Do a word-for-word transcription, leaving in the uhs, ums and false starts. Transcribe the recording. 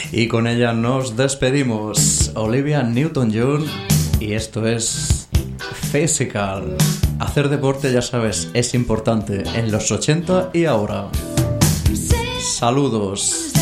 Y con ella nos despedimos. Olivia Newton-John. Y esto es Physical. Hacer deporte, ya sabes, es importante en los ochenta y ahora. Saludos.